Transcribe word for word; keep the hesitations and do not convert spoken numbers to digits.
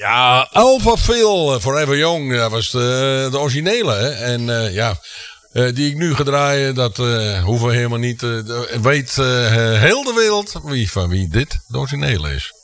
Ja, Alpha Phil, Forever Young, dat was de, de originele. Hè? En uh, ja, uh, die ik nu ga draaien, dat uh, hoeven we helemaal niet. Uh, weet uh, heel de wereld wie, van wie dit de originele is.